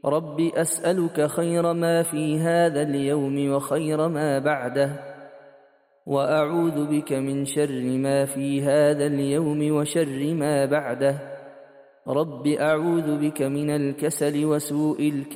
رب أسألك خير ما في هذا اليوم وخير ما بعده، وأعوذ بك من شر ما في هذا اليوم وشر ما بعده. رب أعوذ بك من الكسل وسوء الكبر